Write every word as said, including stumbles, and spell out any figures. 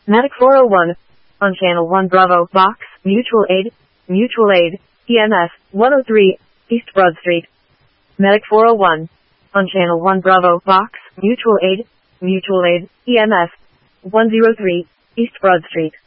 Medic four oh one. On Channel one Bravo, Box, Mutual Aid, Mutual Aid, E M S, one oh three, East Broad Street. Medic four oh one. On Channel one Bravo, Box, Mutual Aid, Mutual Aid, E M S, one oh three, East Broad Street.